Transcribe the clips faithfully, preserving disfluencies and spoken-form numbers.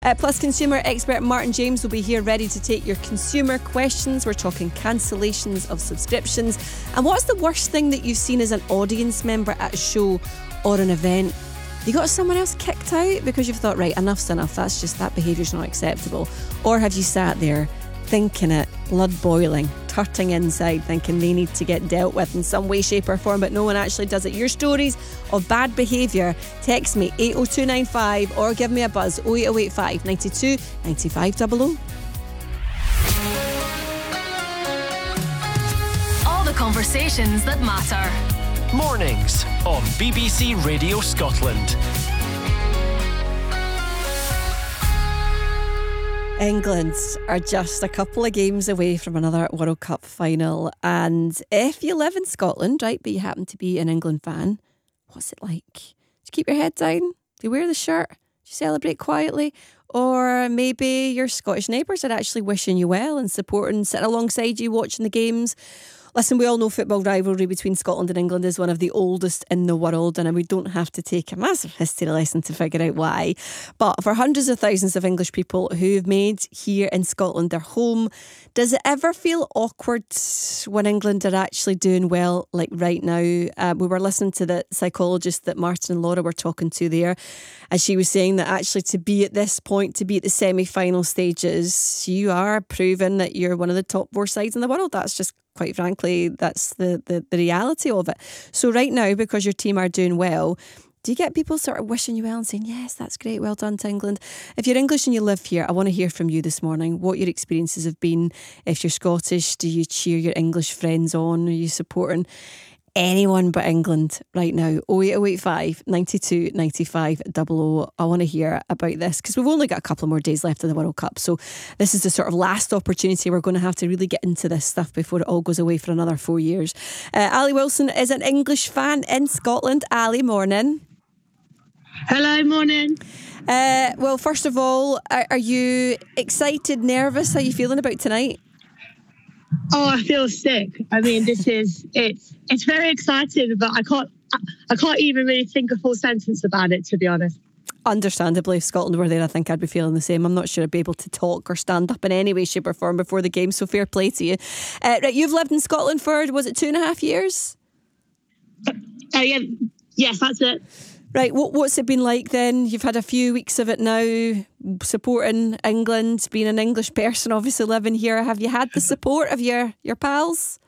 Uh, Plus, consumer expert Martin James will be here ready to take your consumer questions. We're talking cancellations of subscriptions. And what's the worst thing that you've seen as an audience member at a show or an event? You got someone else kicked out because you've thought, right, enough's enough, that's just, that behaviour's not acceptable? Or have you sat there thinking it, blood boiling, turting inside, thinking they need to get dealt with in some way, shape or form, but no one actually does it? Your stories of bad behaviour, text me eight oh two nine five or give me a buzz oh eight oh eight five, nine two, nine five double oh. All the conversations that matter. Mornings on B B C Radio Scotland. England are just a couple of games away from another World Cup final, and if you live in Scotland, right, but you happen to be an England fan, what's it like? Do you keep your head down? Do you wear the shirt? Do you celebrate quietly? Or maybe your Scottish neighbours are actually wishing you well and supporting, sitting alongside you watching the games. Listen, we all know football rivalry between Scotland and England is one of the oldest in the world, and we don't have to take a massive history lesson to figure out why. But for hundreds of thousands of English people who've made here in Scotland their home, does it ever feel awkward when England are actually doing well, like right now? Uh, we were listening to the psychologist that Martin and Laura were talking to there, and she was saying that actually to be at this point, to be at the semi-final stages, you are proving that you're one of the top four sides in the world. That's just, quite frankly, that's the, the, the reality of it. So right now, because your team are doing well, do you get people sort of wishing you well and saying, yes, that's great, well done to England? If you're English and you live here, I want to hear from you this morning, what your experiences have been. If you're Scottish, do you cheer your English friends on? Are you supporting anyone but England right now? oh eight oh eight five, nine two, nine five double oh. I want to hear about this because we've only got a couple more days left of the World Cup, so this is the sort of last opportunity. We're going to have to really get into this stuff before it all goes away for another four years. uh, Ali Wilson is an English fan in Scotland. Ali, morning. Hello, morning. Uh, well, first of all, are, are you excited, nervous? How are you feeling about tonight? Oh, I feel sick. I mean, this is it's it's very exciting, but I can't I can't even really think a full sentence about it, to be honest. Understandably, if Scotland were there, I think I'd be feeling the same. I'm not sure I'd be able to talk or stand up in any way, shape or form before the game, so fair play to you. Uh, right, you've lived in Scotland for, was it two and a half years? Uh, yeah, yes, that's it. Right, what, what's it been like then? You've had a few weeks of it now, supporting England, being an English person, obviously living here. Have you had the support of your, your pals?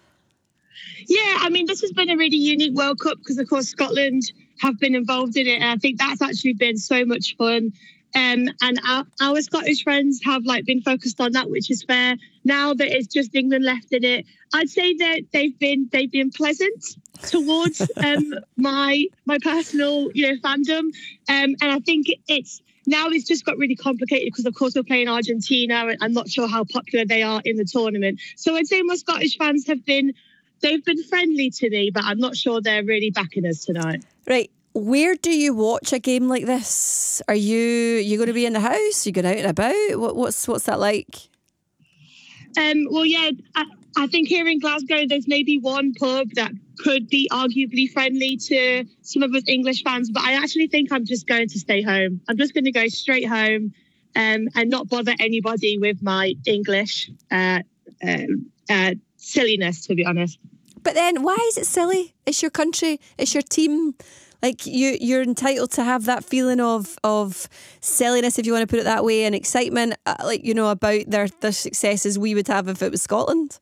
Yeah, I mean, this has been a really unique World Cup because, of course, Scotland have been involved in it. And I think that's actually been so much fun. Um, and our, our Scottish friends have like been focused on that, which is fair. Now that it's just England left in it, I'd say that they've been they've been pleasant towards um, my my personal you know fandom, um, and I think it's now it's just got really complicated because of course we're playing Argentina, and I'm not sure how popular they are in the tournament. So I'd say my Scottish fans have been they've been friendly to me, but I'm not sure they're really backing us tonight. Right. Where do you watch a game like this? Are you you going to be in the house? You going out and about? What, what's what's that like? Um, well, yeah, I, I think here in Glasgow, there's maybe one pub that could be arguably friendly to some of us English fans, but I actually think I'm just going to stay home. I'm just going to go straight home um, and not bother anybody with my English uh, uh, uh, silliness, to be honest. But then, why is it silly? It's your country. It's your team. Like, you, you're entitled to have that feeling of of silliness, if you want to put it that way, and excitement, uh, like, you know, about their, their successes we would have if it was Scotland.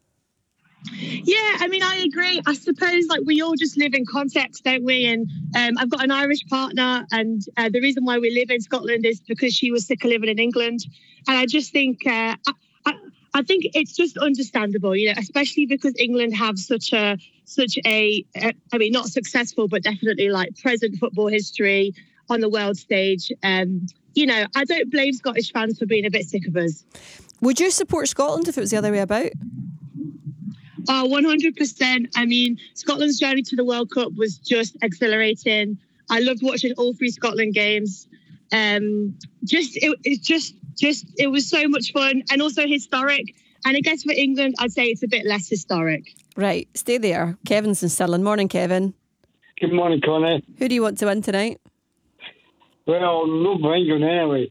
Yeah, I mean, I agree. I suppose, like, we all just live in context, don't we? And um, I've got an Irish partner, and uh, the reason why we live in Scotland is because she was sick of living in England. And I just think... Uh, I, I, I think it's just understandable, you know, especially because England have such a, such a, I mean, not successful, but definitely like present football history on the world stage. Um, you know, I don't blame Scottish fans for being a bit sick of us. Would you support Scotland if it was the other way about? Oh, one hundred percent. I mean, Scotland's journey to the World Cup was just exhilarating. I loved watching all three Scotland games. Um, just, it, it's just, Just, it was so much fun and also historic. And I guess for England, I'd say it's a bit less historic. Right, stay there. Kevin's in Stirling. Morning, Kevin. Good morning, Connie. Who do you want to win tonight? Well, not for England anyway.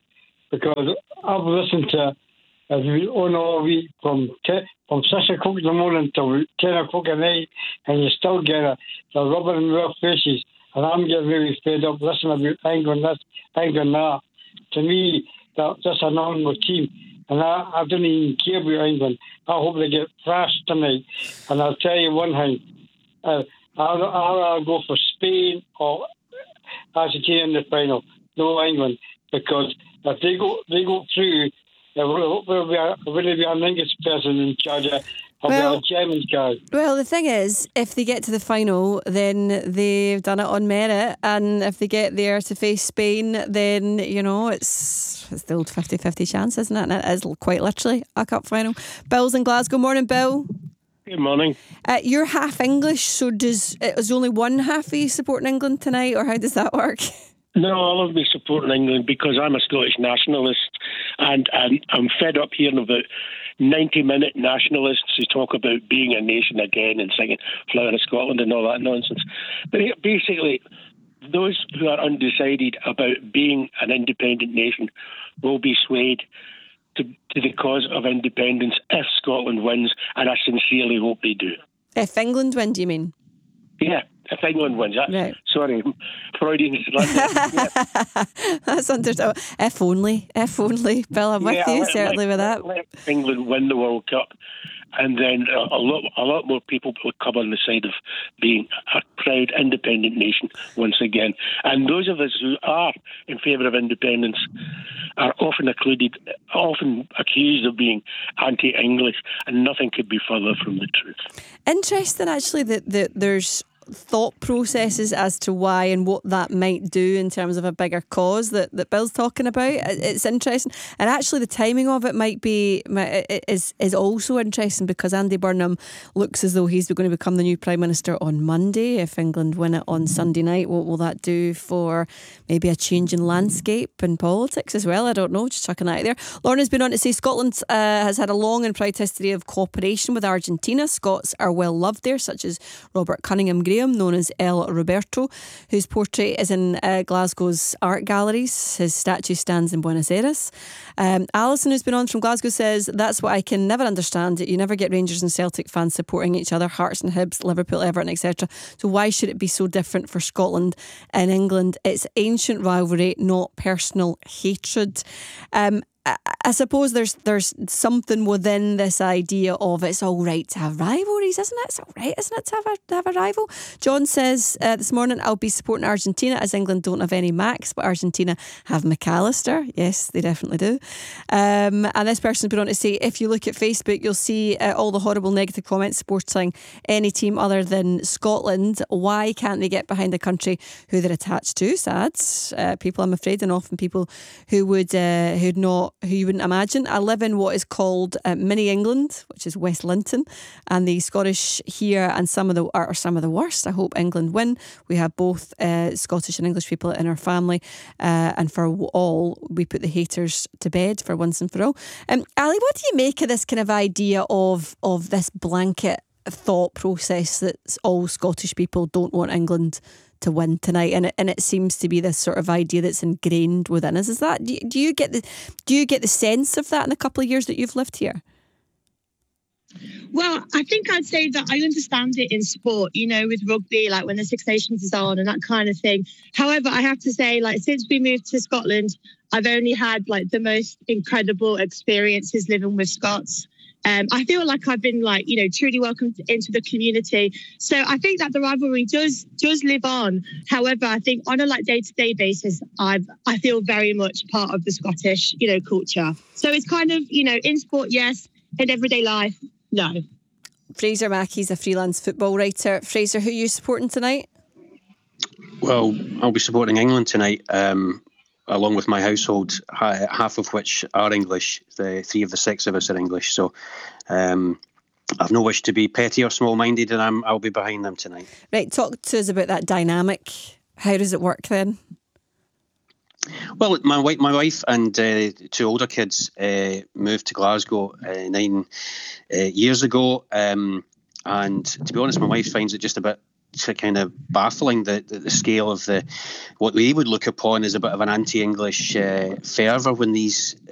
because I've listened to as we on all week from ten, from six o'clock in the morning till ten o'clock at night, and you still get a the rubber in your faces, and I'm getting really fed up listening about England this, England that. To me, that that's an normal team, and I, I don't even care about England. I hope they get thrashed tonight. And I'll tell you one thing: uh, I'll, I'll go for Spain or Argentina in the final, no England, because if they go they go through. There will, will, be a, will be an English person in charge of well, a German guy. Well, the thing is, if they get to the final, then they've done it on merit. And if they get there to face Spain, then, you know, it's, it's the old fifty-fifty chance, isn't it? And it is quite literally a cup final. Bill's in Glasgow. Morning, Bill. Good morning. Uh, you're half English, so does is only one half of you supporting England tonight, or how does that work? No, I'll be supporting England because I'm a Scottish nationalist, and, and I'm fed up hearing about ninety-minute nationalists who talk about being a nation again and singing Flower of Scotland and all that nonsense. But basically, those who are undecided about being an independent nation will be swayed to, to the cause of independence if Scotland wins, and I sincerely hope they do. If England win, do you mean? Yeah. If England wins, that, right. Sorry, Freudian slang. That's understood. If only, if only, Bill, I'm with yeah, you let, certainly let, with that. Let England win the World Cup, and then a, a lot, a lot more people will come on the side of being a proud, independent nation once again. And those of us who are in favour of independence are often accused, often accused of being anti-English, and nothing could be further from the truth. Interesting, actually, that, that there's thought processes as to why and what that might do in terms of a bigger cause that, that Bill's talking about. It's interesting, and actually the timing of it might be is is also interesting because Andy Burnham looks as though he's going to become the new Prime Minister on Monday. If England win it on Sunday night, what will that do for maybe a change in landscape and politics as well? I don't know, just chucking that out there. Lorna's been on to say Scotland uh, has had a long and proud history of cooperation with Argentina. Scots are well loved there, such as Robert Cunningham Graham, known as El Roberto, whose portrait is in uh, Glasgow's art galleries. His statue stands in Buenos Aires. Um, Alison, who's been on from Glasgow, says, that's what I can never understand. You never get Rangers and Celtic fans supporting each other, Hearts and Hibs, Liverpool, Everton, et cetera. So why should it be so different for Scotland and England? It's ancient rivalry, not personal hatred. Um, I suppose there's there's something within this idea of it's all right to have rivalries, isn't it? It's all right, isn't it, to have a, to have a rival? John says uh, this morning, I'll be supporting Argentina as England don't have any Max, but Argentina have McAllister. Yes, they definitely do. Um, and this person's been on to say, if you look at Facebook, you'll see uh, all the horrible negative comments supporting any team other than Scotland. Why can't they get behind a country who they're attached to? Sad. Uh, people, I'm afraid, and often people who would uh, who'd not who you wouldn't imagine. I live in what is called uh, Mini England, which is West Linton, and the Scottish here and some of the are some of the worst. I hope England win. We have both uh, Scottish and English people in our family, uh, and for all we put the haters to bed for once and for all. Um, Ali, what do you make of this kind of idea of of this blanket thought process that all Scottish people don't want England to win tonight, and it, and it seems to be this sort of idea that's ingrained within us? Is that do you, do you get the do you get the sense of that in the couple of years that you've lived here? Well, I think I'd say that I understand it in sport, you know, with rugby, like when the Six Nations is on and that kind of thing. However, I have to say, like, since we moved to Scotland, I've only had like the most incredible experiences living with Scots. Um, I feel like I've been like, you know, truly welcomed into the community. So I think that the rivalry does does live on. However, I think on a like day-to-day basis, I've I feel very much part of the Scottish, you know, culture. So it's kind of, you know, in sport, yes. In everyday life, no. Fraser Mackey's a freelance football writer. Fraser, who are you supporting tonight? Well, I'll be supporting England tonight. Um, along with my household, half of which are English. The three of the six of us are English. So um, I've no wish to be petty or small-minded, and I'm, I'll be behind them tonight. Right, talk to us about that dynamic. How does it work then? Well, my wife, my wife and uh, two older kids uh, moved to Glasgow uh, nine uh, years ago. Um, and to be honest, my wife finds it just a bit kind of baffling the, the, the scale of the what we would look upon as a bit of an anti-English uh, fervour when these